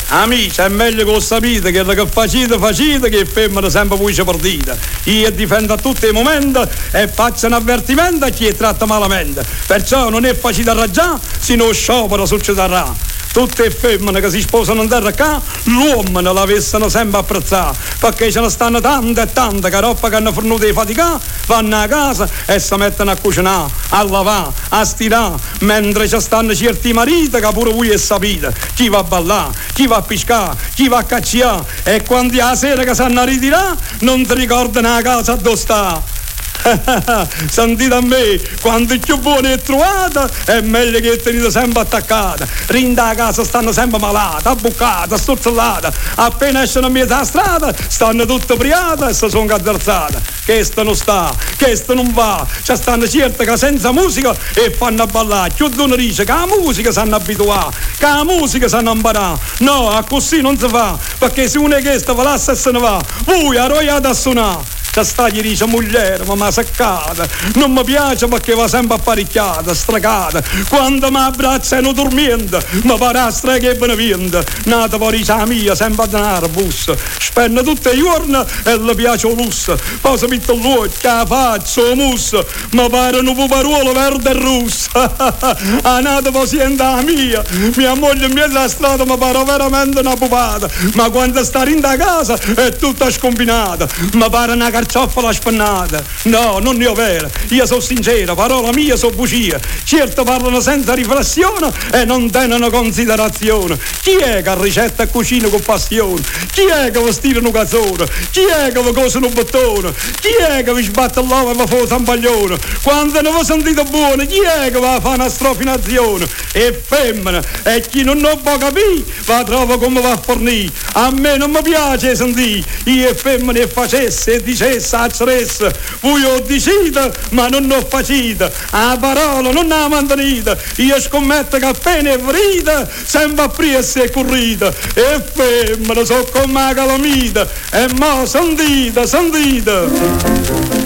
Amici, è meglio che lo sapete che facite che femmina sempre voce partita. Io difendo a tutti i momenti e faccio un avvertimento a chi tratta malamente. Perciò non è facile raggiare, se non sciopero succederà. Tutte le femmine che si sposano in terra qua, l'uomo la avessero sempre apprezzata, perché ce ne stanno tante e tante che roba che hanno fornuto di fatica, vanno a casa e si mettono a cucinare, a lavare, a stirare, mentre ci stanno certi mariti che pure voi sapete, chi va a ballare, chi va a pescare, chi va a cacciare, e quando è la sera che sanno a ritirare, non ti ricordano la casa dove sta. Sentite a me, quando è più buona è trovata, è meglio che tenete sempre attaccata. Rinda a casa stanno sempre malate, abbuccate, stuzzolate. Appena escono a mezza strada, stanno tutte priate e si sono cadderzate. Questo non sta, questo non va. Ci stanno certe che senza musica e fanno a ballare. Più di uno dice che la musica sanno abituare, che la musica sanno imparare. No, a così non si fa, perché se uno è questo va là e se ne va, voi arroiate a suonare. Sta gli dice moglie, ma seccata, non mi piace perché va sempre apparecchiata, stregata. Quando mi abbracciano dormiendo, mi pare a streghe e beneviente. Nata poi dice la mia, sempre a denaro, bus. Spende tutti i giorni e le piace il lusso. Poi si mette l'occhio, la faccia, il musso. Mi pare un puparuolo verde e rosso. A nata poi siente la mia moglie in mezzo alla strada mi pare veramente una pupata. Ma quando sta in da casa è tutta scombinata. Mi pare una carciofola spennata. No, non ne ho vera. Io sono sincera, parola mia sono bugia. Certo parlano senza riflessione e non tengono considerazione. Chi è che ricetta e cucina con passione? Chi è che vi stira un cazzone? Chi è che vi cose un bottone? Chi è che vi sbatte l'uovo e vi fa un zampaglione? Quando ne vi sentite buone, chi è che va a fare una strofinazione? E femmina, e chi non può capire, va trova come va a fornire. A me non mi piace sentire, io e femmina e facesse e dicesse acceresse, voi ho deciso ma non ho facito, a parola non la mantenite, io scommetto che appena è vrita sempre a pressa e corrita, e femmina so come la calamita, e mo sentite